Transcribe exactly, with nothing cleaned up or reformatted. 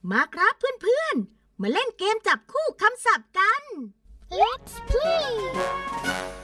มาครับเพื่อนๆมาเล่นเกมจับคู่คำศัพท์กัน Let's play